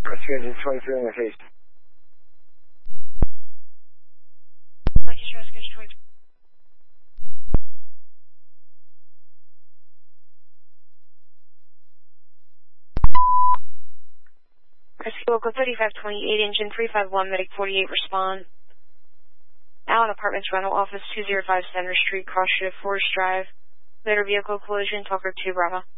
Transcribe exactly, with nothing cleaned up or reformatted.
Rescue engine twenty-three on location. Rescue engine twenty-three. Rescue local thirty-five twenty-eight, engine three five one, medic forty-eight, respond. Allen Apartments rental office two zero five Center Street, cross shift Forest Drive. Motor vehicle collision, Talker two Bravo.